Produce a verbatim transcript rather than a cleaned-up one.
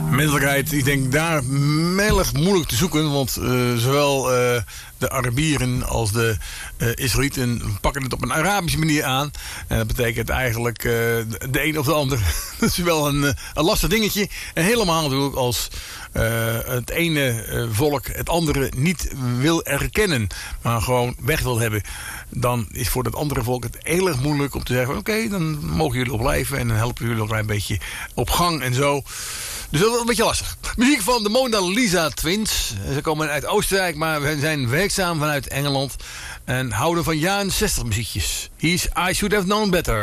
Menselijkheid, ik denk daar mellig moeilijk te zoeken. Want uh, zowel uh, de Arabieren als de uh, Israëlieten pakken het op een Arabische manier aan. En dat betekent eigenlijk uh, de een of de ander. Dat is wel een, een lastig dingetje. En helemaal natuurlijk als uh, het ene uh, volk het andere niet wil erkennen. Maar gewoon weg wil hebben. Dan is voor dat andere volk het heel erg moeilijk om te zeggen... oké, okay, dan mogen jullie nog blijven. En dan helpen jullie nog een beetje op gang en zo. Dus dat is een beetje lastig. Muziek van de Mona Lisa Twins. Ze komen uit Oostenrijk, maar we zijn werkzaam vanuit Engeland. En houden van jaren zestig muziekjes. Hier is I Should Have Known Better.